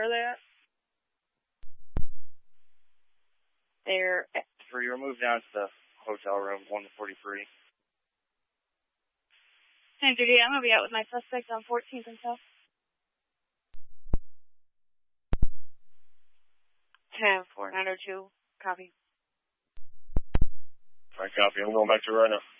Where are they at? They're at... For your move down to the hotel room, 143. Hey, Judy, I'm going to be out with my suspect on 14th and South. 10-4-902. Copy. All right, copy. I'm going back to right now.